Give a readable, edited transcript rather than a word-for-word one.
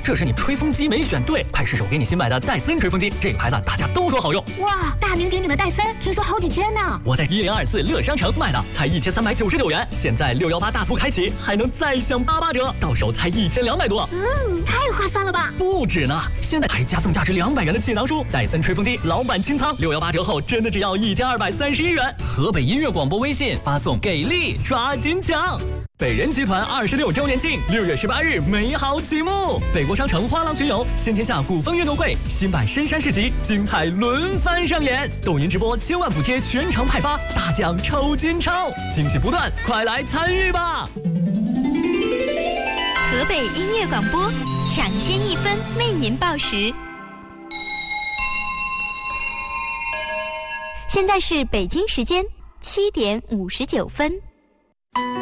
这是你吹风机没选对，快试手给你新买的戴森吹风机，这个牌子大家都说好用。 哇，大名鼎鼎的戴森，听说好几千呢。 我在1024乐商城买的，才1399元，现在618大促开启，还能再享88折，到手才1200多。 太划算了吧！ 不止呢，现在还加送价值200元的锦囊书，戴森吹风机老板清仓，618折后真的只要1231元。河北音乐广播微信发送给力，抓紧抢！北人集团26周年庆，6月18日美好启幕。北国商城花廊巡游，新天下古风运动会，新版深山市集，精彩轮番上演。抖音直播千万补贴全场派发，大奖抽金钞，惊喜不断，快来参与吧！ 河北音乐广播，抢先1分为您报时。现在是北京时间7点59分。